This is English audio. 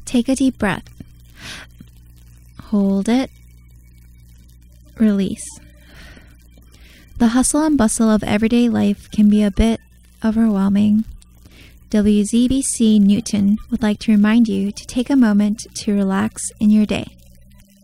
Take a deep breath. Hold it. Release. The hustle and bustle of everyday life can be a bit overwhelming. WZBC Newton would like to remind you to take a moment to relax in your day.